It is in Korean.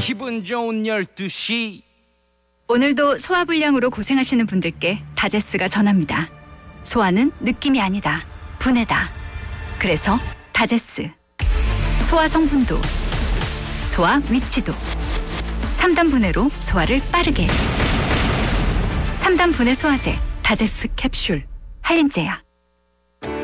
기분 좋은 12시. 오늘도 소화불량으로 고생하시는 분들께 다제스가 전합니다. 소화는 느낌이 아니다. 분해다. 그래서 다제스. 소화 성분도, 소화 위치도. 3단 분해로 소화를 빠르게. 3단 분해 소화제 다제스 캡슐 한림제약.